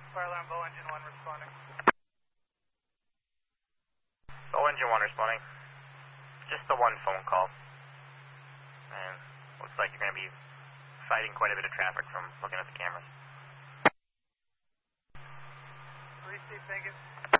Fire alarm, Bow Engine 1 responding. Bow Engine 1 responding. Just the one phone call. And looks like you're going to be fighting quite a bit of traffic from looking at the cameras. Receive, thank you.